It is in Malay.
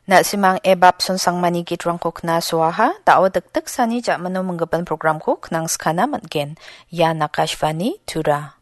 Na simang ebab sunsang manigit rangkok na suaha, tao dagdag sani ja mano menggaban program kok nang skana matgen. Ya Nakashvani Tura.